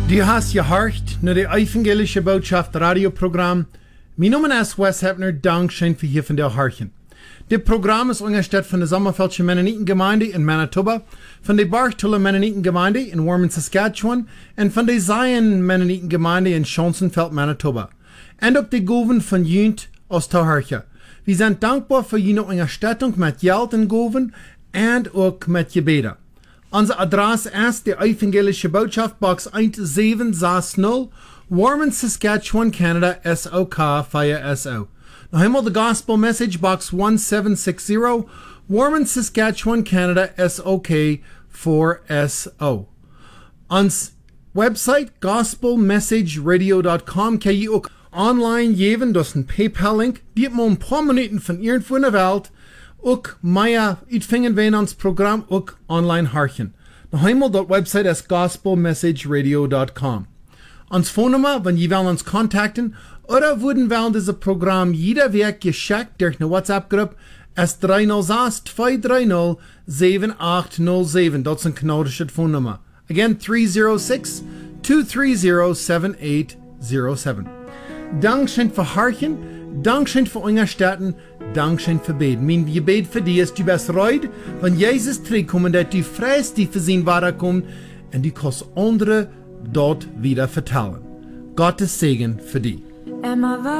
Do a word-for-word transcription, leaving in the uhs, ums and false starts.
Du hast gehorcht naar de evangelische Botschaft radioprogramm. Mijn naam is Wes Hepner, dankzij voor hier van der Harchen. Dit programma is ondersteund van de Sommerfeldse Mennonitengemeinde in Manitoba, van de Barchtuller Mennonitengemeinde in Warman, Saskatchewan en van de Zion Mennonitengemeinde in Schonsenfeld, Manitoba. En ook de Goven van Junt aus Tauharche. We zijn dankbaar voor jullie ondersteuning met geld en Goven en ook met gebeden. Onze adres is de Evangelische Botschaft, Box one seven six zero, Warman, Saskatchewan, Canada, S O K vier S O. Nog eenmaal de Gospel Message, Box one seven six zero, Warman, Saskatchewan, Canada, S O K four S O. Ons website, gospel message radio dot com, kan je ook online geven, dat is een PayPal-link, die het maar een paar minuten van irgendwo in de wereld ook Maya uitvingen wij in ons programma ook online harchen. Nog eenmaal dat website is gospel message radio dot com. Ons phonenummer, wenn je wil ons contacten, oder würden wir dieses Programm jeder Week geschickt durch eine WhatsApp-Gruppe, is three oh six, two three oh, seven eight oh seven. Dat is een kanarische phonenummer. Again, three oh six, two three oh, seven eight oh seven. Dankzij voor harchen, dankzij voor ondersteunen, dankzij voor beten. Mijn gebed voor die is, du bist reut, wenn Jezus terugkomt, dat du vreest die voor zijn waarde komt, en du kannst andere dort wieder vertellen. Gottes Segen für die.